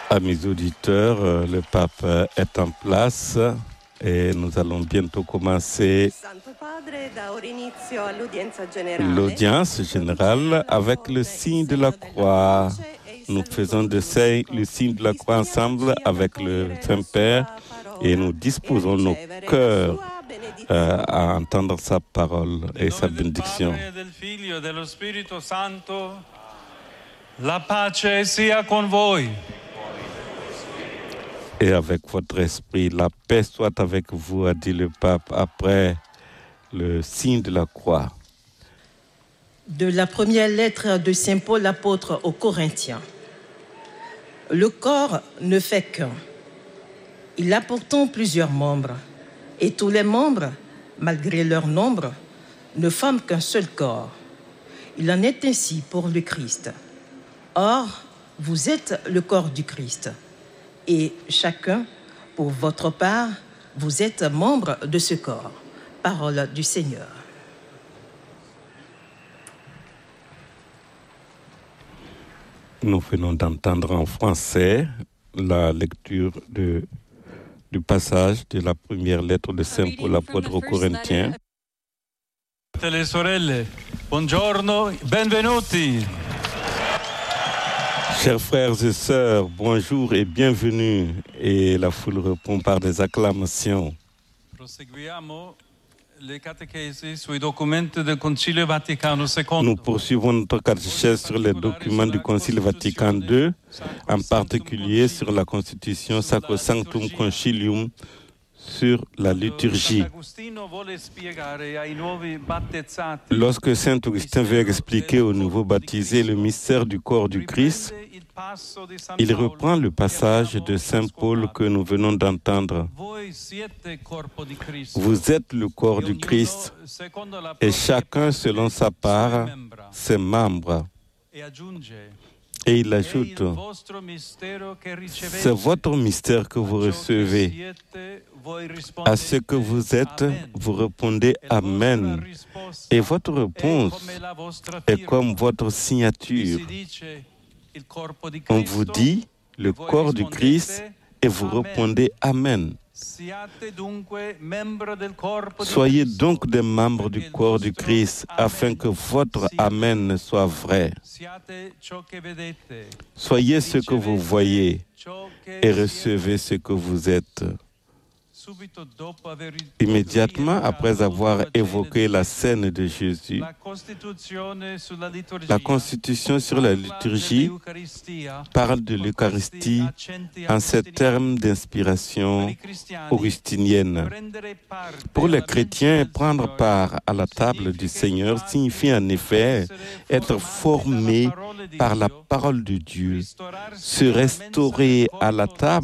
Amis auditeurs, le pape est en place et nous allons bientôt commencer l'audience générale avec le signe de la croix. Nous faisons le signe de la croix ensemble avec le Saint-Père et nous disposons nos cœurs à entendre sa parole et sa bénédiction. La pace sia con voi. Et avec votre esprit, la paix soit avec vous, a dit le pape après le signe de la croix. De la première lettre de Saint Paul apôtre aux Corinthiens. Le corps ne fait qu'un. Il a pourtant plusieurs membres. Et tous les membres, malgré leur nombre, ne forment qu'un seul corps. Il en est ainsi pour le Christ. Or, vous êtes le corps du Christ. Et chacun, pour votre part, vous êtes membre de ce corps. Parole du Seigneur. Nous venons d'entendre en français la lecture du passage de la première lettre de Saint Paul apôtre aux Corinthiens. Le sorelle, buongiorno, benvenuti. Chers frères et sœurs, bonjour et bienvenue. Et la foule répond par des acclamations. Proseguiamo le catechesi sui documenti del Concilio Vaticano II. Nous poursuivons notre catéchèse sur les documents du Concile Vatican II, en particulier sur la Constitution Sacrosanctum Concilium, sur la liturgie. Lorsque Saint Augustin veut expliquer aux nouveaux baptisés le mystère du corps du Christ, il reprend le passage de Saint Paul que nous venons d'entendre. Vous êtes le corps du Christ et chacun selon sa part, ses membres. Et il ajoute, c'est votre mystère que vous recevez. À ce que vous êtes, vous répondez Amen. Et votre réponse est comme votre signature. On vous dit le corps du Christ et vous répondez Amen. Soyez donc des membres du corps du Christ afin que votre Amen soit vrai. Soyez ce que vous voyez et recevez ce que vous êtes. Immédiatement après avoir évoqué la scène de Jésus, la Constitution sur la liturgie parle de l'Eucharistie en ces termes d'inspiration augustinienne. Pour les chrétiens, prendre part à la table du Seigneur signifie en effet être formé par la parole de Dieu, se restaurer à la table